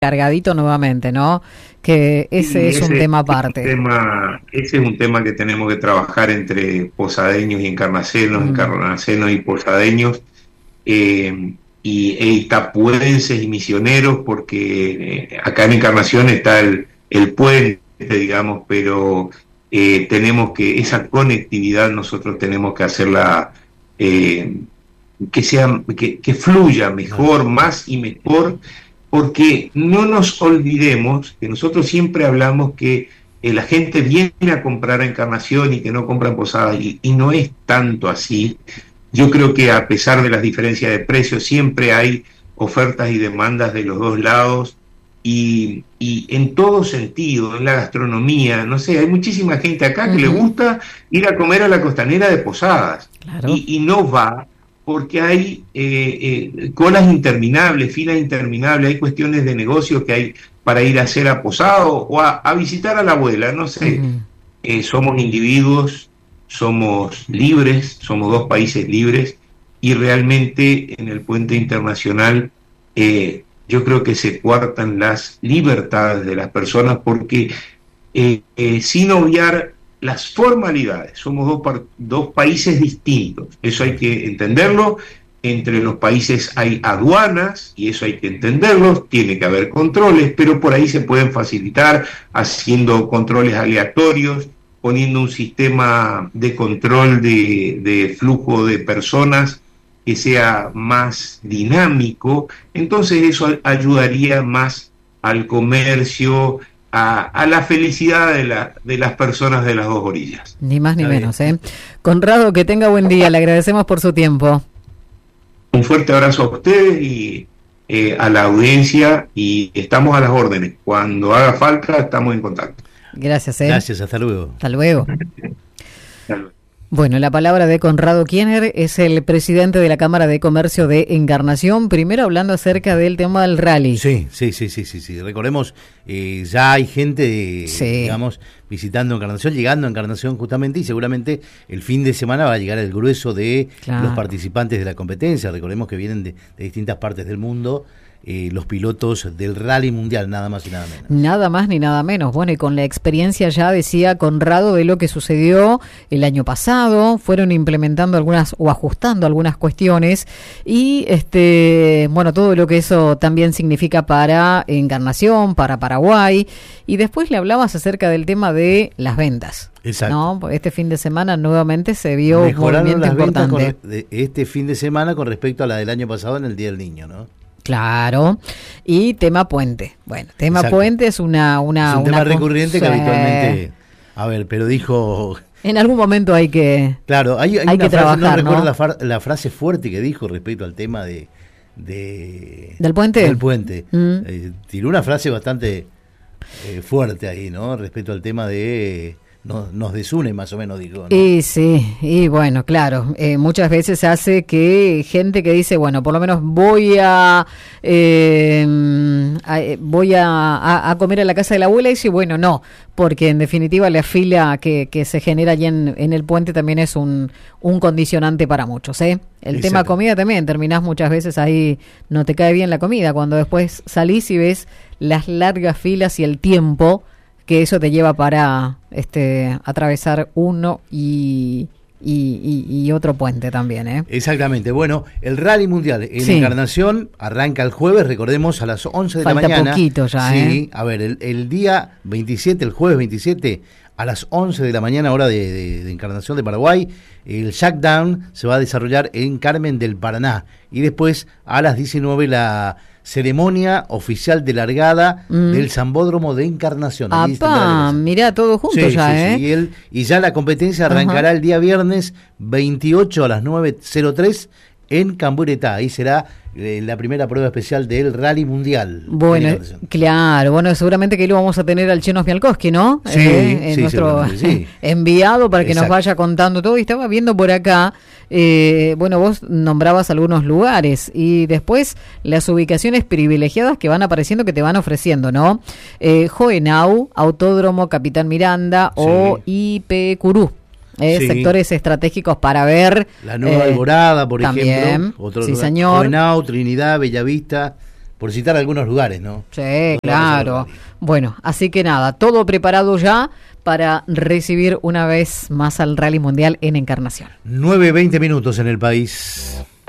cargadito nuevamente, ¿no? Que ese es un tema aparte. Ese es un tema que tenemos que trabajar entre posadeños y encarnacenos, encarnacenos y posadeños, y itapuenses y misioneros, porque acá en Encarnación está el puente, digamos, pero tenemos que, esa conectividad nosotros tenemos que hacerla, que fluya mejor, más y mejor, porque no nos olvidemos que nosotros siempre hablamos que la gente viene a comprar a Encarnación y que no compra en Posadas, y no es tanto así. Yo creo que a pesar de las diferencias de precios, siempre hay ofertas y demandas de los dos lados, y en todo sentido, en la gastronomía, no sé, hay muchísima gente acá que le gusta ir a comer a la costanera de Posadas, claro, y no va porque hay colas interminables, filas interminables, hay cuestiones de negocio que hay para ir a hacer a Posado o a visitar a la abuela, no sé. Somos individuos, somos libres, somos dos países libres, y realmente en el puente internacional yo creo que se coartan las libertades de las personas, porque sin obviar las formalidades, somos dos países distintos, eso hay que entenderlo. Entre los países hay aduanas, y eso hay que entenderlo, tiene que haber controles, pero por ahí se pueden facilitar haciendo controles aleatorios, poniendo un sistema de control de flujo de personas que sea más dinámico. Entonces eso ayudaría más al comercio, a la felicidad de las personas de las dos orillas. Ni más ni menos, ¿eh? Conrado, que tenga buen día, le agradecemos por su tiempo. Un fuerte abrazo a ustedes y a la audiencia, y estamos a las órdenes. Cuando haga falta, estamos en contacto. Gracias, ¿eh? Gracias, hasta luego. Hasta luego. Bueno, la palabra de Conrado Kiener, es el presidente de la Cámara de Comercio de Encarnación, primero hablando acerca del tema del rally. Sí. Recordemos, ya hay gente, digamos, visitando Encarnación, llegando a Encarnación justamente, y seguramente el fin de semana va a llegar el grueso de los participantes de la competencia. Recordemos que vienen de distintas partes del mundo, los pilotos del rally mundial, nada más y nada menos. Nada más ni nada menos. Bueno, y con la experiencia, ya decía Conrado, de lo que sucedió el año pasado, fueron implementando algunas o ajustando algunas cuestiones, y bueno, todo lo que eso también significa para Encarnación, para Paraguay. Y después le hablabas acerca del tema de las ventas. Exacto. ¿No? Este fin de semana nuevamente se vio un movimiento las importante. De este fin de semana con respecto a la del año pasado en el Día del Niño, ¿no? Claro, y tema puente. Bueno, tema puente es un tema recurrente que habitualmente, pero dijo... En algún momento hay que hay que una trabajar, frase, no recuerdo la frase fuerte que dijo respecto al tema del puente. Del puente. Tiró una frase bastante fuerte ahí, ¿no? Respecto al tema de... nos desune, más o menos, digo, ¿no? Y sí, y bueno, claro, muchas veces hace que gente que dice, bueno, por lo menos voy a comer a la casa de la abuela, y dice, bueno, no, porque en definitiva la fila que se genera allí en el puente también es un condicionante para muchos, ¿eh? El tema comida también, terminás muchas veces ahí, no te cae bien la comida, cuando después salís y ves las largas filas y el tiempo que eso te lleva para atravesar uno y otro puente también, ¿eh? Exactamente. Bueno, el Rally Mundial en Encarnación arranca el jueves, recordemos, a las 11 de la mañana. Falta poquito ya, sí, a ver, el día 27, el jueves 27, a las 11 de la mañana, hora de Encarnación de Paraguay, el Shackdown se va a desarrollar en Carmen del Paraná. Y después, a las 19, la ceremonia oficial de largada del Zambódromo de Encarnación. Mirá, todo junto ya, ¿eh? Y ya la competencia arrancará el día viernes 28 a las 9:03 en Camburetá. Ahí será la primera prueba especial del Rally Mundial. Bueno, claro, bueno, seguramente que ahí lo vamos a tener al Cheno Fialkowski, ¿no? Nuestro enviado para que nos vaya contando todo. Y estaba viendo por acá, bueno, vos nombrabas algunos lugares y después las ubicaciones privilegiadas que van apareciendo, que te van ofreciendo, ¿no? Joenau, Autódromo Capitán Miranda o IP Curú. Sectores estratégicos para ver. La Nueva Alborada, por también, ejemplo. Otro sí, lugar. señor. Joenau, Trinidad, Bellavista, por citar algunos lugares, ¿no? Sí, claro. Bueno, así que nada, todo preparado ya para recibir una vez más al Rally Mundial en Encarnación. 9:20 en el país.